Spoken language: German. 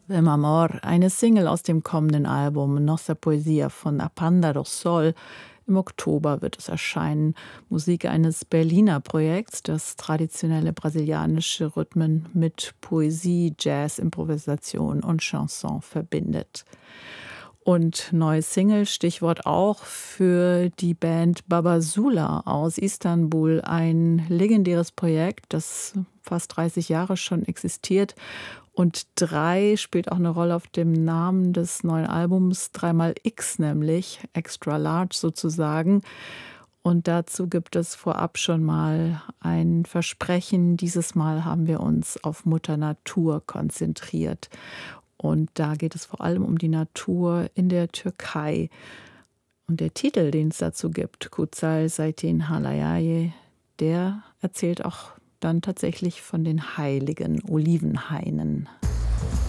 Vem Amor, eine Single aus dem kommenden Album Nossa Poesia von Apanda do Sol. Im Oktober wird es erscheinen. Musik eines Berliner Projekts, das traditionelle brasilianische Rhythmen mit Poesie, Jazz, Improvisation und Chanson verbindet. Und neue Single, Stichwort auch für die Band Babasula aus Istanbul, ein legendäres Projekt, das fast 30 Jahre schon existiert. Und 3 spielt auch eine Rolle auf dem Namen des neuen Albums, 3x, nämlich Extra Large sozusagen. Und dazu gibt es vorab schon mal ein Versprechen. Dieses Mal haben wir uns auf Mutter Natur konzentriert. Und da geht es vor allem um die Natur in der Türkei. Und der Titel, den es dazu gibt, Kutsal Seytin Halayaye, der erzählt auch dann tatsächlich von den heiligen Olivenhainen.